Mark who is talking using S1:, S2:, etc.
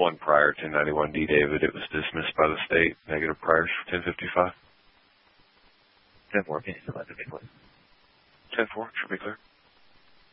S1: one prior to 1091D, David. It was dismissed by the state. Negative priors for 1055.
S2: 10-4, can you select it, please?
S1: 10-4, should be clear.